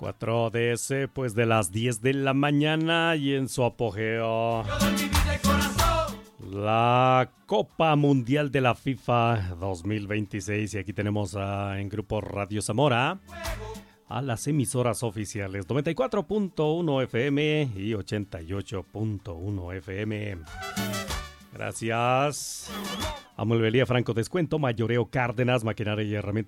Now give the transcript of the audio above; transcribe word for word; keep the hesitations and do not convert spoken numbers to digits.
cuatro D S, pues de las diez de la mañana y en su apogeo la Copa Mundial de la FIFA dos mil veintiséis. Y aquí tenemos a, en Grupo Radio Zamora a las emisoras oficiales noventa y cuatro punto uno F M y ochenta y ocho punto uno F M. Gracias a Mueblería Franco Descuento, Mayoreo Cárdenas, Maquinaria y Herramientas